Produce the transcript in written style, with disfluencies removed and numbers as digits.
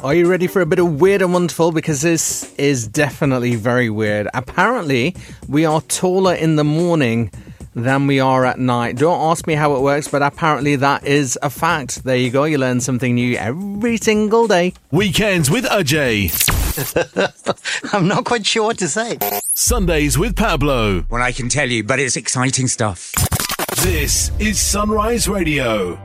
Are you ready for a bit of weird and wonderful? Because this is definitely very weird. Apparently, we are taller in the morning than we are at night. Don't ask me how it works, but apparently that is a fact. There you go. You learn something new every single day. Weekends with Ajay. I'm not quite sure what to say. Sundays with Pablo. Well, I can tell you, but it's exciting stuff. This is Sunrise Radio.